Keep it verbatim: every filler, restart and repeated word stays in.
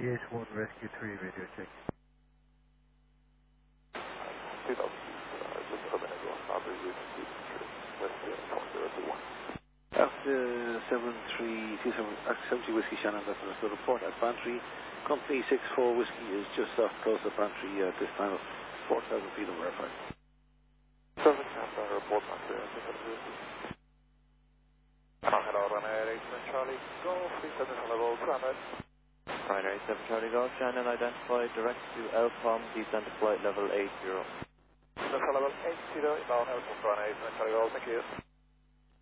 Yes, one Rescue three radio check. two thousand feet, uh, just a minute ago, Aubrey Whiskey three, Whiskey four zero two one. After seven three two seven, after seven three Whiskey Shannon, that's the report at Bantry. Company six four Whiskey is just off close to Bantry uh, at this time of four thousand feet of airfire. seven Captain, report on the Whiskey. Hello, runway eight seven Charlie, go, three seven level two hundred. Runway eight seven Charlie, go, Shannon identified, direct to L P O M, descent to flight level eight zero. Level eight zero, inbound, L P O M, runway eight seven Charlie, go, thank you.